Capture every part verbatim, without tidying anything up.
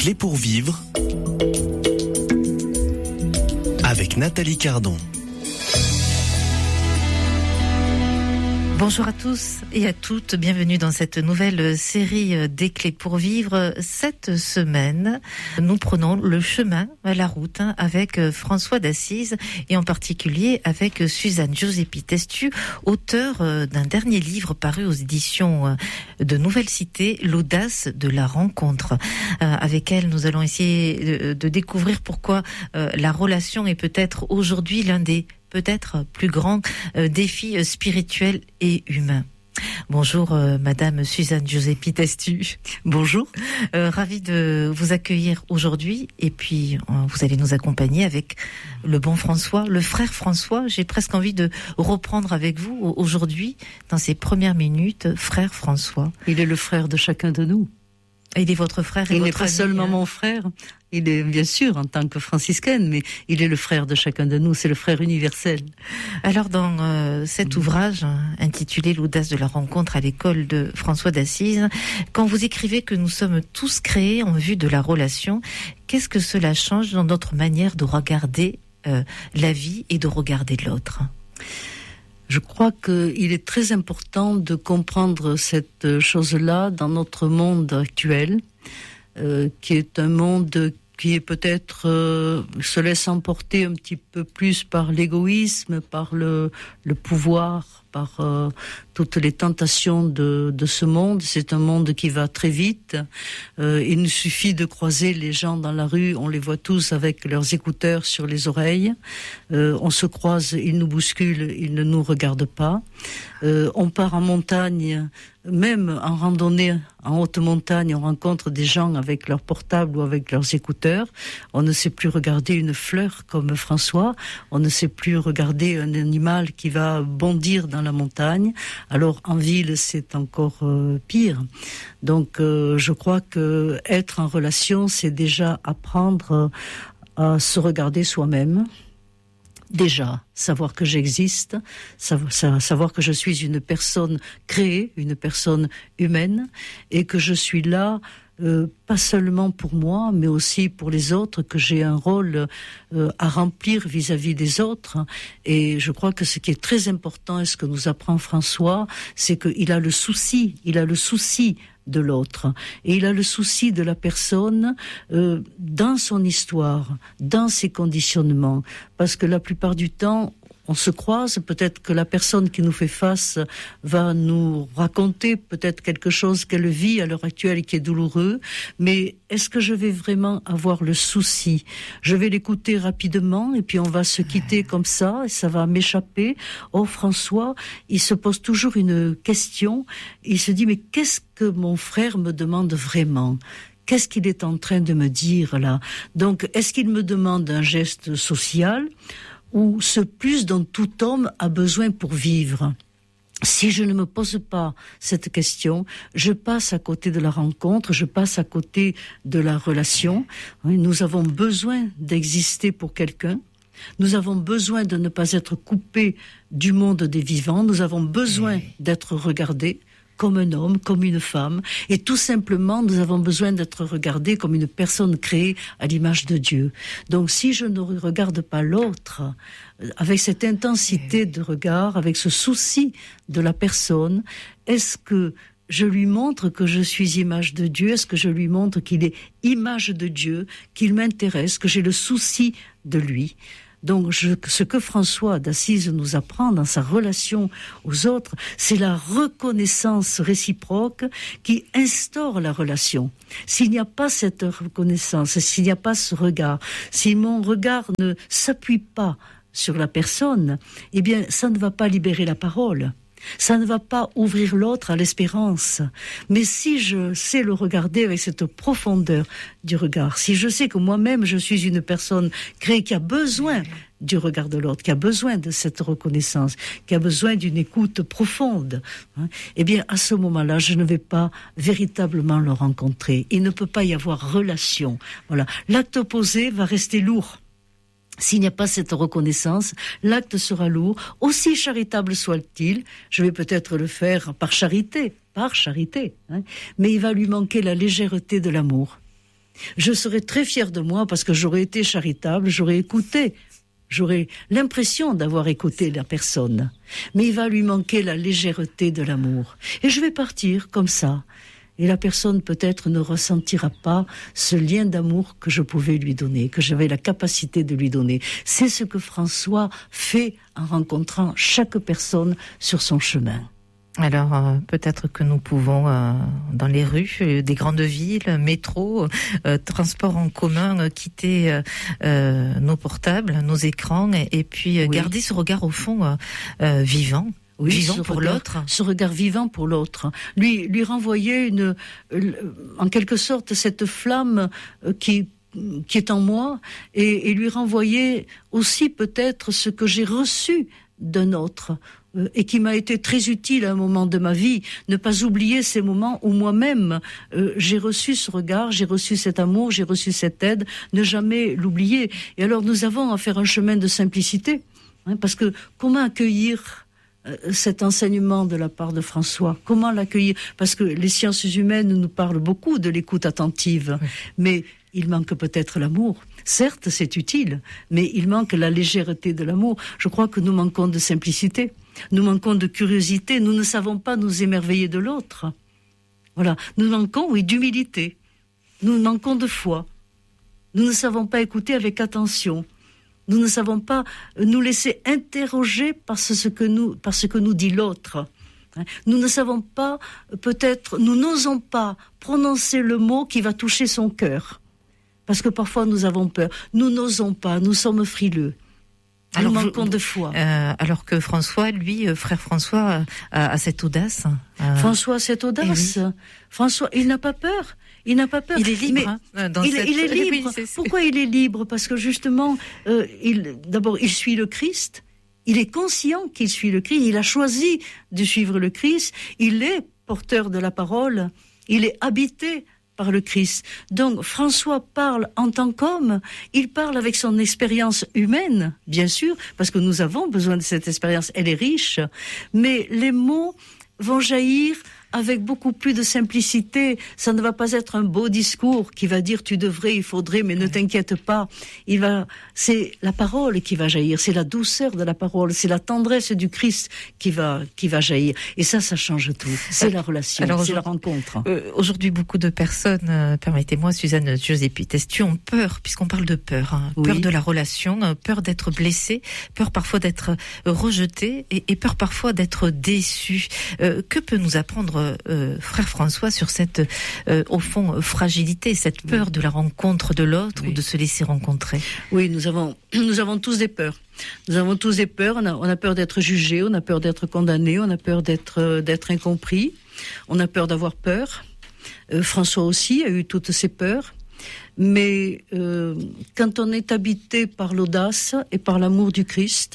clés pour vivre avec Nathalie Cardon. Bonjour à tous et à toutes, bienvenue dans cette nouvelle série des clés pour vivre. Cette semaine, nous prenons le chemin, la route avec François d'Assise et en particulier avec Suzanne Giuseppi Testu, auteure d'un dernier livre paru aux éditions de Nouvelle Cité, L'audace de la rencontre. Avec elle, nous allons essayer de découvrir pourquoi la relation est peut-être aujourd'hui l'un des peut-être plus grand euh, défi spirituel et humain. Bonjour euh, Madame Suzanne Giuseppi Testu. Bonjour. Euh, ravie de vous accueillir aujourd'hui et puis euh, vous allez nous accompagner avec le bon François, le frère François. J'ai presque envie de reprendre avec vous aujourd'hui, dans ces premières minutes, frère François. Il est le frère de chacun de nous. Il est votre frère et il votre n'est pas ami, seulement hein. mon frère, il est bien sûr en tant que franciscaine, mais il est le frère de chacun de nous, c'est le frère universel. Alors dans euh, cet ouvrage hein, intitulé L'audace de la rencontre à l'école de François d'Assise, quand vous écrivez que nous sommes tous créés en vue de la relation, qu'est-ce que cela change dans notre manière de regarder euh, la vie et de regarder l'autre ? Je crois qu'il est très important de comprendre cette chose-là dans notre monde actuel, euh, qui est un monde qui est peut-être euh, se laisse emporter un petit peu plus par l'égoïsme, par le, le pouvoir, par euh, toutes les tentations de, de ce monde. C'est un monde qui va très vite. Euh, il nous suffit de croiser les gens dans la rue, on les voit tous avec leurs écouteurs sur les oreilles. Euh, on se croise, ils nous bousculent, ils ne nous regardent pas. Euh, on part en montagne, même en randonnée en haute montagne, on rencontre des gens avec leur portable ou avec leurs écouteurs. On ne sait plus regarder une fleur comme François. On ne sait plus regarder un animal qui va bondir dans la montagne. Alors en ville, c'est encore euh, pire. Donc euh, je crois que être en relation, c'est déjà apprendre à se regarder soi-même. Déjà, savoir que j'existe, savoir, savoir que je suis une personne créée, une personne humaine, et que je suis là, euh, pas seulement pour moi, mais aussi pour les autres, que j'ai un rôle euh, à remplir vis-à-vis des autres. Et je crois que ce qui est très important, et ce que nous apprend François, c'est qu'il a le souci, il a le souci de l'autre. Et il a le souci de la personne euh, dans son histoire, dans ses conditionnements. Parce que la plupart du temps, on se croise, peut-être que la personne qui nous fait face va nous raconter peut-être quelque chose qu'elle vit à l'heure actuelle et qui est douloureux, mais est-ce que je vais vraiment avoir le souci ? Je vais l'écouter rapidement et puis on va se quitter comme ça et ça va m'échapper. Oh François, il se pose toujours une question, il se dit mais qu'est-ce que mon frère me demande vraiment ? Qu'est-ce qu'il est en train de me dire là ? Donc est-ce qu'il me demande un geste social ? Ou ce plus dont tout homme a besoin pour vivre. Si je ne me pose pas cette question, je passe à côté de la rencontre, je passe à côté de la relation. Nous avons besoin d'exister pour quelqu'un. Nous avons besoin de ne pas être coupés du monde des vivants. Nous avons besoin d'être regardés comme un homme, comme une femme, et tout simplement, nous avons besoin d'être regardés comme une personne créée à l'image de Dieu. Donc, si je ne regarde pas l'autre, avec cette intensité de regard, avec ce souci de la personne, est-ce que je lui montre que je suis image de Dieu? Est-ce que je lui montre qu'il est image de Dieu, qu'il m'intéresse, que j'ai le souci de lui? Donc, je, ce que François d'Assise nous apprend dans sa relation aux autres, c'est la reconnaissance réciproque qui instaure la relation. S'il n'y a pas cette reconnaissance, s'il n'y a pas ce regard, si mon regard ne s'appuie pas sur la personne, eh bien, ça ne va pas libérer la parole. Ça ne va pas ouvrir l'autre à l'espérance. Mais si je sais le regarder avec cette profondeur du regard, si je sais que moi-même je suis une personne créée qui a besoin du regard de l'autre, qui a besoin de cette reconnaissance, qui a besoin d'une écoute profonde, hein, eh bien à ce moment-là, je ne vais pas véritablement le rencontrer. Il ne peut pas y avoir relation. Voilà. L'acte opposé va rester lourd. S'il n'y a pas cette reconnaissance, l'acte sera lourd, aussi charitable soit-il. Je vais peut-être le faire par charité, par charité, hein, mais il va lui manquer la légèreté de l'amour. Je serais très fière de moi parce que j'aurais été charitable, j'aurais écouté, j'aurais l'impression d'avoir écouté la personne. Mais il va lui manquer la légèreté de l'amour. Et je vais partir comme ça. Et la personne peut-être ne ressentira pas ce lien d'amour que je pouvais lui donner, que j'avais la capacité de lui donner. C'est ce que François fait en rencontrant chaque personne sur son chemin. Alors euh, peut-être que nous pouvons euh, dans les rues euh, des grandes villes, métro, euh, transports en commun, euh, quitter euh, euh, nos portables, nos écrans et, et puis euh, oui. garder ce regard au fond euh, euh, vivant. Oui, vivant pour regard, l'autre. Ce regard vivant pour l'autre. Lui, lui renvoyer une, en quelque sorte cette flamme qui qui est en moi et, et lui renvoyer aussi peut-être ce que j'ai reçu d'un autre et qui m'a été très utile à un moment de ma vie. Ne pas oublier ces moments où moi-même euh, j'ai reçu ce regard, j'ai reçu cet amour, j'ai reçu cette aide. Ne jamais l'oublier. Et alors nous avons à faire un chemin de simplicité, hein, parce que comment accueillir cet enseignement de la part de François, comment l'accueillir? Parce que les sciences humaines nous parlent beaucoup de l'écoute attentive, oui. mais il manque peut-être l'amour. Certes, c'est utile, mais il manque la légèreté de l'amour. Je crois que nous manquons de simplicité, nous manquons de curiosité, nous ne savons pas nous émerveiller de l'autre. Voilà, nous manquons, oui, d'humilité, nous manquons de foi, nous ne savons pas écouter avec attention. Nous ne savons pas nous laisser interroger par ce que nous, par ce que nous dit l'autre. Nous ne savons pas, peut-être, nous n'osons pas prononcer le mot qui va toucher son cœur. Parce que parfois nous avons peur. Nous n'osons pas, nous sommes frileux. Alors, nous manquons je, de foi. Euh, alors que François, lui, euh, frère François, euh, a, a cette audace. Euh... François a cette audace. Oui. François, il n'a pas peur. Il n'a pas peur. Il est libre. Hein, dans il, cette... il est libre. Oui, c'est... Pourquoi il est libre? Parce que justement, euh, il, d'abord, il suit le Christ. Il est conscient qu'il suit le Christ. Il a choisi de suivre le Christ. Il est porteur de la parole. Il est habité par le Christ. Donc, François parle en tant qu'homme. Il parle avec son expérience humaine, bien sûr, parce que nous avons besoin de cette expérience. Elle est riche. Mais les mots vont jaillir avec beaucoup plus de simplicité. Ça ne va pas être un beau discours qui va dire tu devrais, il faudrait, mais ne t'inquiète pas. Il va, c'est la parole qui va jaillir, c'est la douceur de la parole, c'est la tendresse du Christ qui va, qui va jaillir. Et ça, ça change tout. C'est la relation, alors, c'est la rencontre. Euh, aujourd'hui, beaucoup de personnes, euh, permettez-moi, Suzanne Giuseppi-Testu, ont peur, puisqu'on parle de peur, hein, oui. peur de la relation, euh, peur d'être blessé, peur parfois d'être euh, rejeté et, et peur parfois d'être déçu. Euh, que peut nous apprendre Euh, frère François sur cette euh, au fond fragilité, cette peur oui. de la rencontre de l'autre oui. ou de se laisser rencontrer? Oui, nous avons nous avons tous des peurs. Nous avons tous des peurs. On a, on a peur d'être jugé, on a peur d'être condamné, on a peur d'être euh, d'être incompris, on a peur d'avoir peur. Euh, François aussi a eu toutes ces peurs. Mais euh, quand on est habité par l'audace et par l'amour du Christ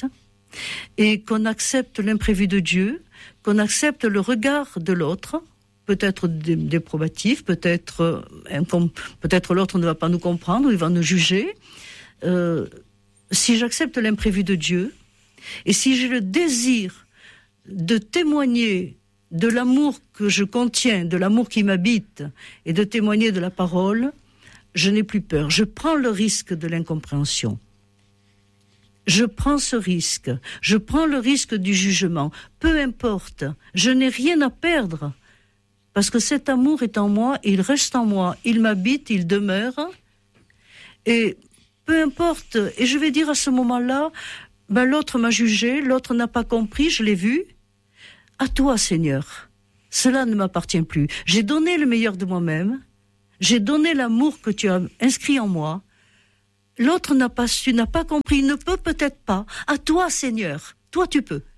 et qu'on accepte l'imprévu de Dieu, qu'on accepte le regard de l'autre, peut-être déprobatif, peut-être euh, peut-être l'autre ne va pas nous comprendre, il va nous juger. Euh, si j'accepte l'imprévu de Dieu, et si j'ai le désir de témoigner de l'amour que je contiens, de l'amour qui m'habite, et de témoigner de la parole, je n'ai plus peur. Je prends le risque de l'incompréhension. Je prends ce risque, je prends le risque du jugement, peu importe, je n'ai rien à perdre, parce que cet amour est en moi, il reste en moi, il m'habite, il demeure, et peu importe, et je vais dire à ce moment-là, ben l'autre m'a jugé, l'autre n'a pas compris, je l'ai vu, à toi Seigneur, cela ne m'appartient plus, j'ai donné le meilleur de moi-même, j'ai donné l'amour que tu as inscrit en moi. L'autre n'a pas su, n'a pas compris, ne peut peut-être pas. À toi, Seigneur, toi tu peux.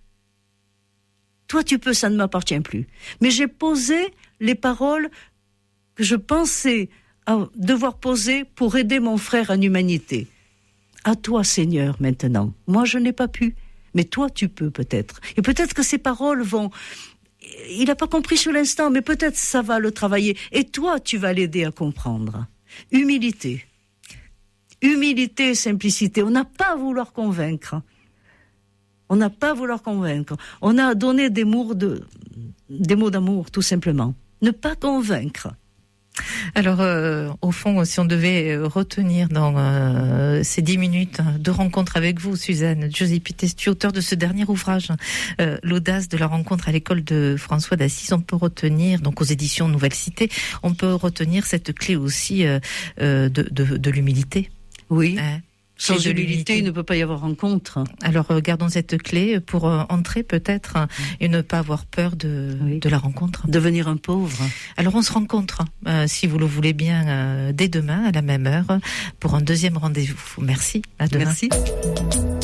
Toi tu peux, ça ne m'appartient plus. Mais j'ai posé les paroles que je pensais devoir poser pour aider mon frère en humanité. À toi, Seigneur, maintenant. Moi, je n'ai pas pu, mais toi tu peux peut-être. Et peut-être que ces paroles vont... Il n'a pas compris sur l'instant, mais peut-être ça va le travailler. Et toi, tu vas l'aider à comprendre. Humilité. Humilité et simplicité. On n'a pas à vouloir convaincre. On n'a pas à vouloir convaincre. On a à donner des mots, de, des mots d'amour, tout simplement. Ne pas convaincre. Alors, euh, au fond, si on devait retenir dans euh, ces dix minutes de rencontre avec vous, Suzanne Giosipitescu, auteur de ce dernier ouvrage, euh, l'audace de la rencontre à l'école de François d'Assise, on peut retenir, donc aux éditions Nouvelle Cité, on peut retenir cette clé aussi euh, euh, de, de, de l'humilité. Oui. Hein? Sans de l'humilité, il ne peut pas y avoir rencontre. Alors, euh, gardons cette clé pour euh, entrer peut-être euh, et ne pas avoir peur de, oui. de la rencontre. Devenir un pauvre. Alors, on se rencontre, euh, si vous le voulez bien, euh, dès demain à la même heure pour un deuxième rendez-vous. Merci. À demain. Merci.